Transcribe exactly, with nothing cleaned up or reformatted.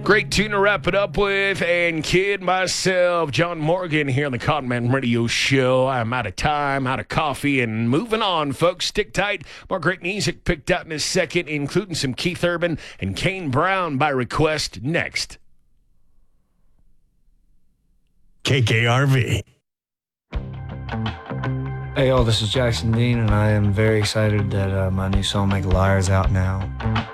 Great tune to wrap it up with, and kid myself, John Morgan here on the Cottonman Radio Show. I'm out of time, out of coffee, and moving on, folks. Stick tight. More great music picked out in a second, including some Keith Urban and Kane Brown by request next. K K R V. Hey, y'all, this is Jackson Dean, and I am very excited that uh, my new song, Make a Liar, is out now.